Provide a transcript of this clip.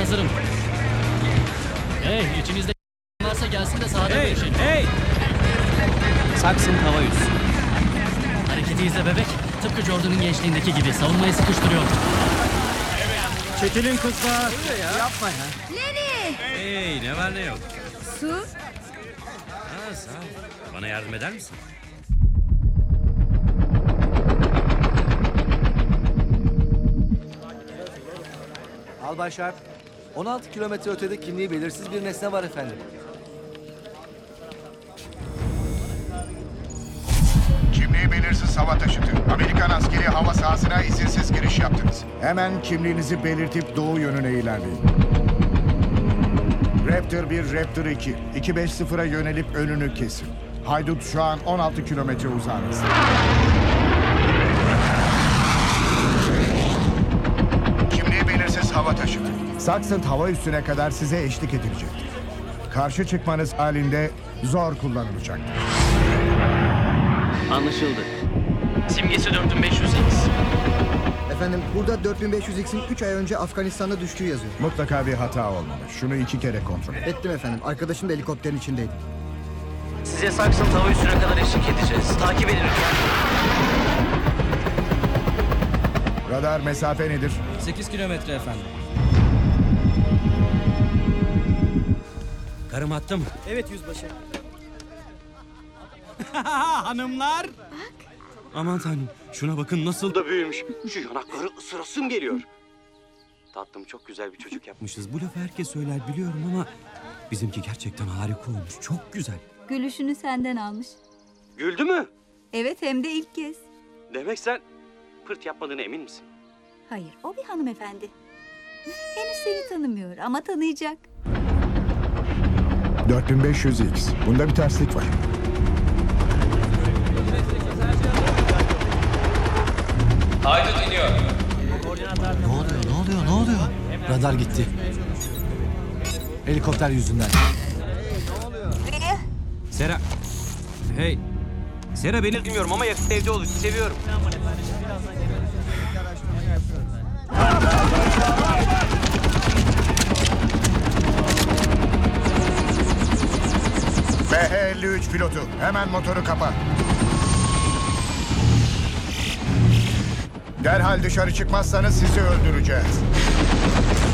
hazırım. Hey, içinizde varsa gelsin de sahada görüşelim. Hey! Saksın hava üssü. Hareketi izle bebek. Tıpkı Jordan'ın gençliğindeki gibi savunmayı sıkıştırıyor. Çekilin kızlar. Yapma ya. Lenny! Hey, ne var ne yok. Su? Ha, sağ ol. Bana yardım eder misin? Albay Sharp, 16 kilometre ötede kimliği belirsiz bir nesne var efendim. Kimliği belirsiz hava taşıtı. Amerikan askeri hava sahasına izinsiz giriş yaptınız. Hemen kimliğinizi belirtip doğu yönüne ilerleyin. Raptor 1, Raptor 2. 250'a yönelip önünü kesin. Haydut şu an 16 kilometre uzağınızda. Kimliği belirsiz hava taşıtı. Saksent hava üssüne kadar size eşlik edilecektir. Karşı çıkmanız halinde zor kullanılacaktır. Anlaşıldı. Simgesi 4508. Efendim burada 4500X'in 3 ay önce Afganistan'da düştüğü yazıyor. Mutlaka bir hata olmalı. Şunu 2 kere kontrol et. Ettim efendim. Arkadaşım da helikopterin içindeydi. Size Saksın hava üssüne kadar eşlik edeceğiz. Takip edin lütfen. Radar mesafe nedir? 8 kilometre efendim. Karım attı mı? Evet yüzbaşı. Hanımlar. Aman tanrım, şuna bakın nasıl da büyümüş. Şu yanakları ısırasım geliyor. Tatlım, çok güzel bir çocuk yapmışız. Bu lafı herkes söyler biliyorum ama bizimki gerçekten harika olmuş. Çok güzel. Gülüşünü senden almış. Güldü mü? Evet, hem de ilk kez. Demek sen pırt yapmadığına emin misin? Hayır, o bir hanımefendi. Henüz seni tanımıyor ama tanıyacak. 4500X. Bunda bir terslik var. Haydut iniyor. Ne oluyor? Radar gitti. Helikopter yüzünden. Sera. Hey. Sera, beni bilmiyorum ama yakında evde olur. Seviyorum. BH-53 pilotu. Hemen motoru kapa. Derhal dışarı çıkmazsanız sizi öldüreceğiz.